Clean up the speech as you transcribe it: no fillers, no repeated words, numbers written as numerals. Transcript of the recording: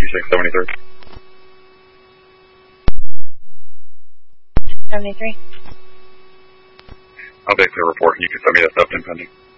2673. 73. I'll basically report. You can send me that stuff in pending.